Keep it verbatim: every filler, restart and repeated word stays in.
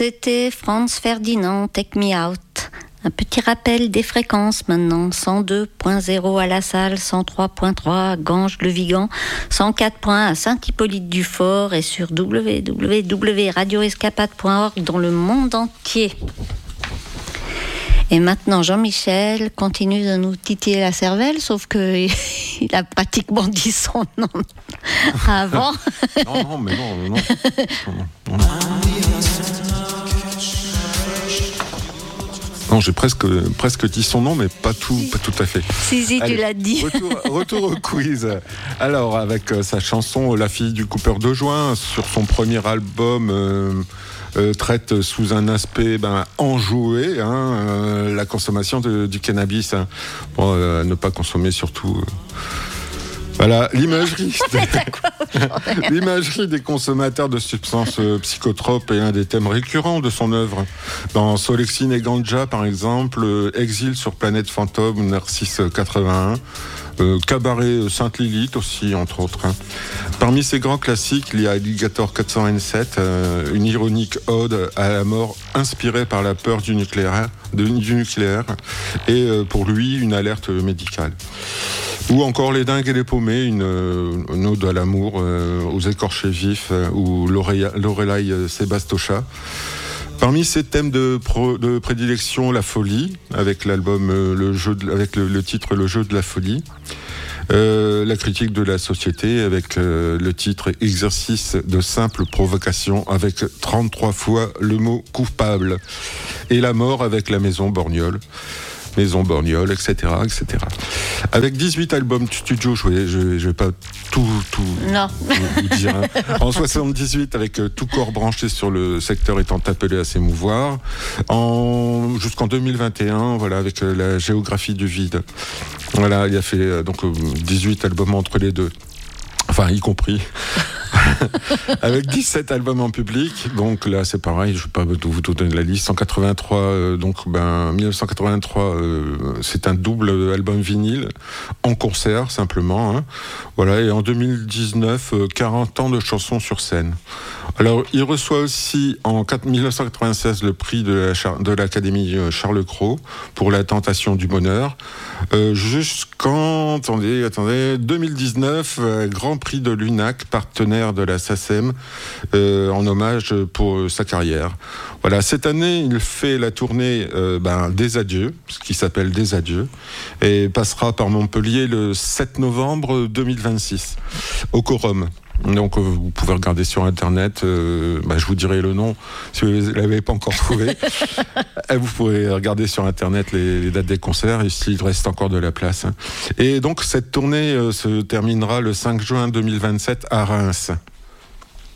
c'était Franz Ferdinand, Take Me Out. Un petit rappel des fréquences maintenant, cent deux point zéro à La Salle, cent trois point trois à Ganges-le-Vigan, cent quatre point un à Saint-Hippolyte-du-Fort et sur w w w point radio escapade point org dans le monde entier. Et maintenant, Jean-Michel continue de nous titiller la cervelle, sauf qu'il a pratiquement dit son nom avant. Non, non, mais non, non, non, non, non. Non, j'ai presque, presque dit son nom, mais pas tout, pas tout à fait. Si, si, Allez, tu l'as dit. Retour, retour au quiz. Alors, avec euh, sa chanson « La fille du coupeur de joint » sur son premier album, euh, euh, traite sous un aspect ben, enjoué hein, euh, la consommation de, du cannabis. Hein. Bon, euh, ne pas consommer surtout... Euh, Voilà, l'imagerie, l'imagerie des consommateurs de substances psychotropes est un des thèmes récurrents de son œuvre. Dans Solexine et Ganja, par exemple, Exil sur Planète Fantôme ou Narcisse quatre-vingt-un, euh, Cabaret Sainte-Lilith aussi, entre autres. Hein. Parmi ces grands classiques, il y a Alligator quatre cent vingt-sept, euh, une ironique ode à la mort inspirée par la peur du nucléaire, de, du nucléaire et euh, pour lui, une alerte médicale. Ou encore Les Dingues et les Paumés, une, une ode à l'amour, euh, aux écorchés vifs, euh, ou Lorelai Sébastocha. Parmi ces thèmes de, pro, de prédilection, la folie, avec l'album, euh, le jeu de, avec le, le titre Le jeu de la folie. Euh, la critique de la société, avec euh, le titre Exercice de simple provocation, avec trente-trois fois le mot coupable. Et la mort avec La Maison Borgnole. Maison Borgnole, et cetera, et cetera. Avec dix-huit albums studio, je ne vais pas tout, tout non. vous, vous dire. Hein. En soixante-dix-huit, avec euh, tout corps branché sur le secteur étant appelé à s'émouvoir. En, jusqu'en deux mille vingt et un, voilà, avec euh, la géographie du vide. Voilà, il a fait euh, donc, euh, dix-huit albums entre les deux. Enfin, y compris. Avec dix-sept albums en public, donc là c'est pareil, je ne vais pas vous donner la liste. cent quatre-vingt-trois, euh, donc ben dix-neuf cent quatre-vingt-trois, euh, c'est un double album vinyle en concert simplement. Hein. Voilà, et en deux mille dix-neuf, euh, quarante ans de chansons sur scène. Alors il reçoit aussi en dix-neuf cent quatre-vingt-seize le prix de, la Char- de l'Académie Charles Cros pour La Tentation du Bonheur. Euh, jusqu'en attendez, attendez, deux mille dix-neuf, euh, Grand Prix de l'U N A C, partenaire de la S A C E M, euh, en hommage pour sa carrière. Voilà, cette année, il fait la tournée euh, ben, des adieux, ce qui s'appelle Des adieux, et passera par Montpellier le sept novembre deux mille vingt-six, au Quorum. Donc euh, vous pouvez regarder sur internet, euh, bah, je vous dirai le nom si vous ne l'avez pas encore trouvé. Vous pourrez regarder sur internet les, les dates des concerts et s'il reste encore de la place. Et donc cette tournée euh, se terminera le cinq juin deux mille vingt-sept à Reims.